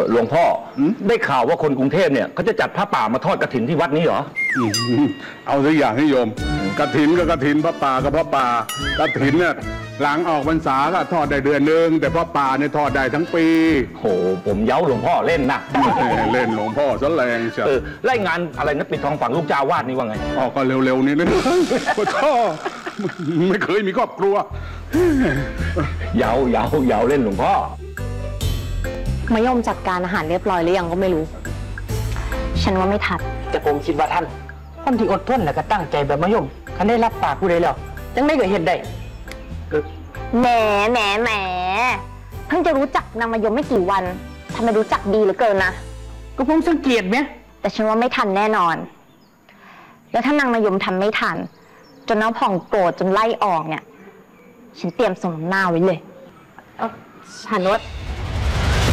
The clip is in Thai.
หลวงพ่อได้ข่าวว่าคนกรุงเทพเนี่ยเขาจะจัดผ้าป่ามาทอดกฐินที่วัดนี้เหรอเอาสักอย่างให้โยมกฐินก็กฐินพระป่าก็พระป่ากฐินเนี่ยหลังออกพรรษาก็ทอดได้เดือนนึงแต่พระป่าเนี่ยทอดได้ทั้งปีโหผมเย้าหลวงพ่อเล่นนะเล่นหลวงพ่อซะแรงเชียวไล่งานอะไรนะปิดทองฝังลูกจ้าวาดนี่ว่าไงอ๋อก็เร็วๆนี้นะพ่อไม่เคยมีครอบครัวเย้าเล่นหลวงพ่อมายมจัดการอาหารเรียบร้อยหรือยังก็ไม่รู้ฉันว่าไม่ทันแต่ผมคิดว่าท่านคนที่อดทนและก็ตั้งใจแบบมายมคันได้รับปากผู้ใดแล้วจังได้ก็เห็นได้แหมเพิ่งจะรู้จักนางมายมไม่กี่วันทำไมรู้จักดีเหลือเกินนะก็ผมสังเกตไหมแต่ฉันว่าไม่ทันแน่นอนแล้วถ้านางมายมทำไม่ทันจนน้องผ่องโกรธจนไล่ออกเนี่ยฉันเตรียมส่งหน้าไว้เลยฉันว่า